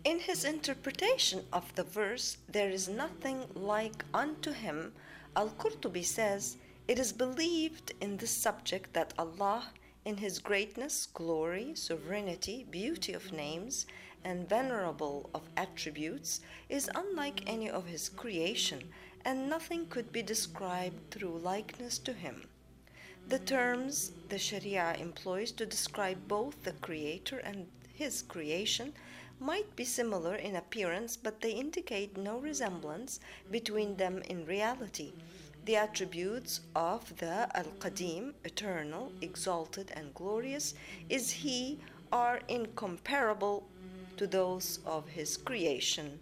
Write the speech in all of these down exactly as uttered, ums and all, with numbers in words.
In his interpretation of the verse, there is nothing like unto him, Al-Qurtubi says, it is believed in this subject that Allah, in his greatness, glory, sovereignty, beauty of names, and venerable of attributes, is unlike any of his creation, and nothing could be described through likeness to him. The terms the Sharia employs to describe both the Creator and his creation might be similar in appearance, but they indicate no resemblance between them in reality. The attributes of the Al-Qadim, eternal, exalted, and glorious, is He, are incomparable to those of His creation.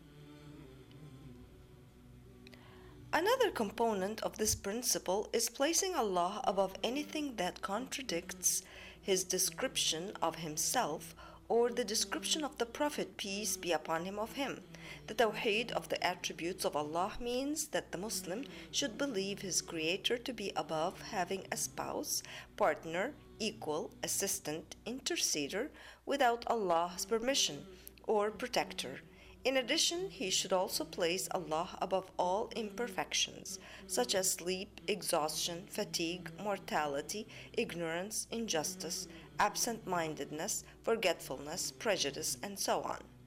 Another component of this principle is placing Allah above anything that contradicts His description of Himself or the description of the Prophet, peace be upon him, of him. The Tawheed of the attributes of Allah means that the Muslim should believe his Creator to be above having a spouse, partner, equal, assistant, interceder without Allah's permission or protector. In addition, he should also place Allah above all imperfections, such as sleep, exhaustion, fatigue, mortality, ignorance, injustice, absent-mindedness, forgetfulness, prejudice, and so on.